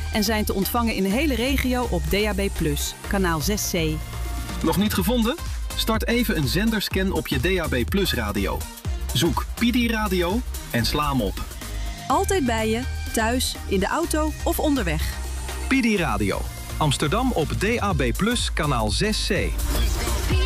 en zijn te ontvangen in de hele regio op DAB+, kanaal 6C. Nog niet gevonden? Start even een zenderscan op je DAB+ radio. Zoek Pidi Radio en sla hem op. Altijd bij je, thuis, in de auto of onderweg. Pidi Radio. Amsterdam op DAB+, kanaal 6C.